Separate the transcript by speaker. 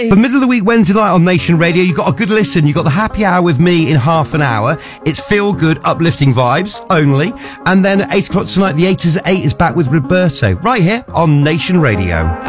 Speaker 1: For middle of the week Wednesday night on Nation Radio, you got a good listen. You got the happy hour with me in half an hour. It's feel good, uplifting vibes only. And then at 8 o'clock tonight, the 8 is at 8 is back with Roberto right here on Nation Radio.